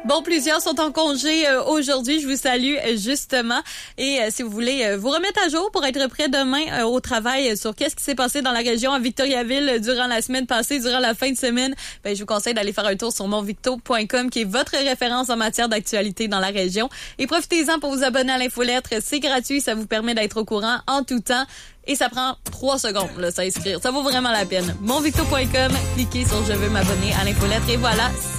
Bon, plusieurs sont en congé aujourd'hui. Je vous salue justement. Et si vous voulez vous remettre à jour pour être prêt demain au travail sur qu'est-ce qui s'est passé dans la région à Victoriaville durant la semaine passée, durant la fin de semaine, je vous conseille d'aller faire un tour sur monvicto.com qui est votre référence en matière d'actualité dans la région. Et profitez-en pour vous abonner à l'infolettre. C'est gratuit, ça vous permet d'être au courant en tout temps. Et ça prend 3 secondes, là, ça inscrire. Ça vaut vraiment la peine. Monvicto.com, cliquez sur « Je veux m'abonner » à l'infolettre et voilà,